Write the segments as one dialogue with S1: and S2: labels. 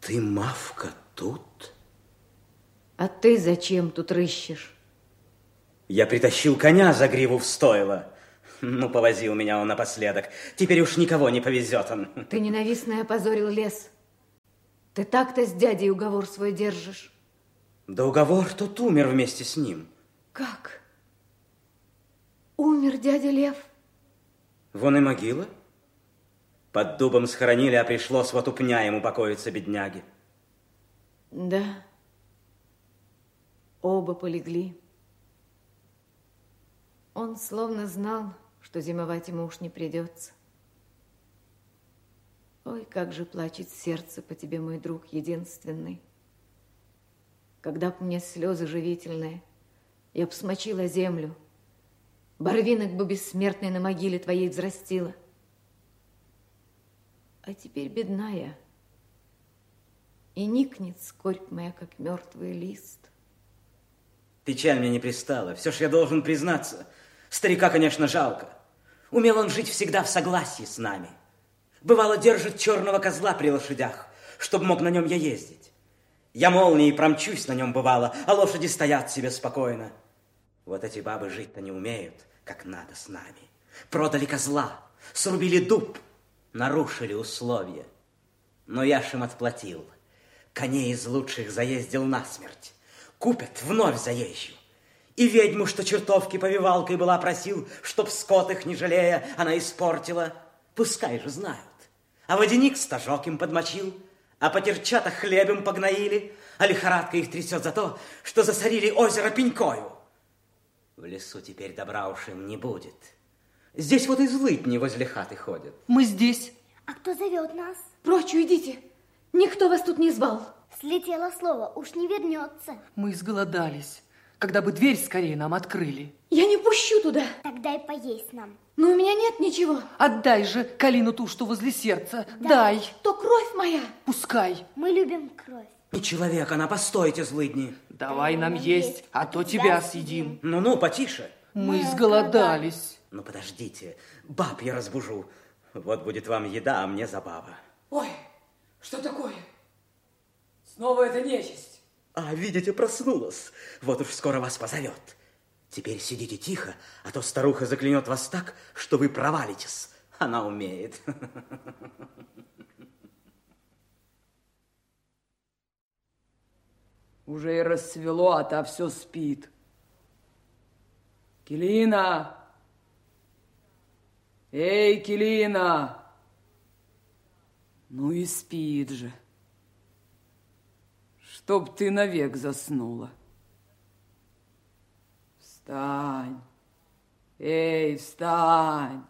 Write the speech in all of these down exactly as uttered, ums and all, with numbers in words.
S1: Ты, Мавка, тут?
S2: А ты зачем тут рыщешь?
S1: Я притащил коня за гриву в стойло. Ну, повозил меня он напоследок. Теперь уж никого не повезет он.
S2: Ты ненавистно опозорил лес. Ты так-то с дядей уговор свой держишь.
S1: Да уговор тот умер вместе с ним.
S2: Как? Умер дядя Лев?
S1: Вон и могила. Под дубом схоронили, а пришлось вот у пня ему покоиться, бедняги.
S2: Да. Оба полегли. Он словно знал, что зимовать ему уж не придется. Ой, как же плачет сердце по тебе, мой друг единственный. Когда б мне слезы живительные, я б смочила землю, барвинок бы бессмертной на могиле твоей взрастила. А теперь бедна я, и никнет скорбь моя, как мертвый лист.
S1: Печаль мне не пристала, все ж я должен признаться. Старика, конечно, жалко. Умел он жить всегда в согласии с нами. Бывало, держит черного козла при лошадях, чтоб мог на нем я ездить. Я молнией промчусь на нем, бывало, а лошади стоят себе спокойно. Вот эти бабы жить-то не умеют, как надо с нами. Продали козла, срубили дуб, нарушили условия. Но я ж им отплатил. Коней из лучших заездил насмерть. Купят, вновь заезжу. И ведьму, что чертовки повивалкой была, просил, чтоб скот их, не жалея, она испортила. Пускай же знают. А водяник стажок им подмочил, а потерчата хлебом погноили, а лихорадка их трясет за то, что засорили озеро пенькою. В лесу теперь добра уж им не будет. Здесь вот и злыдни возле хаты ходят.
S3: Мы здесь.
S4: А кто зовет нас?
S2: Прочь уйдите. Никто вас тут не звал.
S4: Слетело слово, уж не вернется.
S3: Мы изголодались. Когда бы дверь скорее нам открыли.
S2: Я не пущу туда.
S4: Тогда и поесть нам.
S2: Но у меня нет ничего.
S3: Отдай же калину ту, что возле сердца.
S4: Да.
S3: Дай.
S2: То кровь моя.
S3: Пускай.
S4: Мы любим кровь.
S1: Не человек она, постойте, злыдни.
S3: Давай нам есть, а то тебя съедим.
S1: Ну-ну, потише.
S3: Мы изголодались.
S1: Ну, подождите, баб я разбужу. Вот будет вам еда, а мне забава.
S5: Ой, что такое? Снова это нечисть.
S1: А, видите, проснулась. Вот уж скоро вас позовет. Теперь сидите тихо, а то старуха заклянет вас так, что вы провалитесь. Она умеет.
S5: Уже и рассвело, а та все спит. Келина! Эй, Келина! Ну и спит же. Чтоб ты навек заснула. Встань. Эй, встань.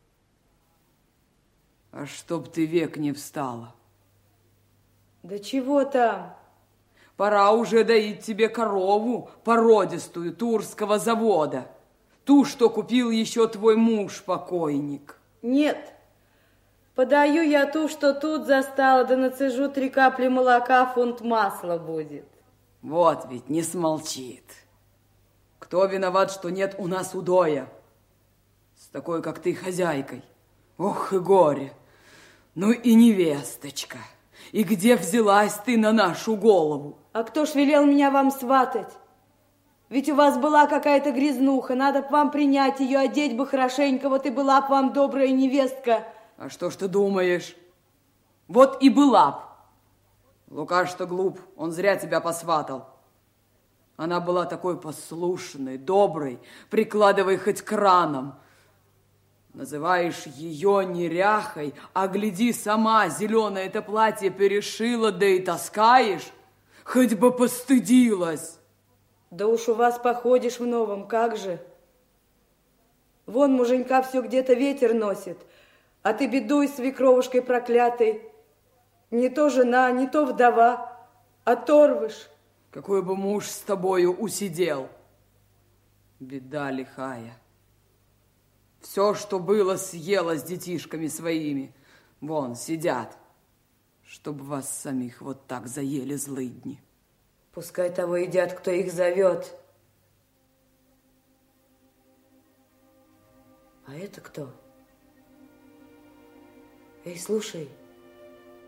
S5: А чтоб ты век не встала.
S2: Да чего там?
S5: Пора уже доить тебе корову породистую Турского завода. Ту, что купил еще твой муж-покойник.
S2: Нет. Подаю я ту, что тут застала, да нацежу три капли молока, фунт масла будет.
S5: Вот ведь не смолчит. Кто виноват, что нет у нас удоя? С такой, как ты, хозяйкой. Ох и горе. Ну и невесточка. И где взялась ты на нашу голову?
S2: А кто ж велел меня вам сватать? Ведь у вас была какая-то грязнуха, надо б вам принять ее, одеть бы хорошенько, вот и была б вам добрая невестка.
S5: А что ж ты думаешь? Вот и была б. Лука-то глуп, он зря тебя посватал. Она была такой послушной, доброй, прикладывай хоть краном. Называешь ее неряхой, а гляди сама, зеленое это платье перешила, да и таскаешь, хоть бы постыдилась.
S2: Да уж у вас походишь в новом, как же. Вон муженька все где-то ветер носит, а ты бедуй свекровушкой проклятой. Не то жена, не то вдова, оторвышь.
S5: Какой бы муж с тобою усидел. Беда лихая. Все, что было, съела с детишками своими. Вон, сидят. Чтоб вас самих вот так заели злыдни.
S2: Пускай того едят, кто их зовет. А это кто? Эй, слушай,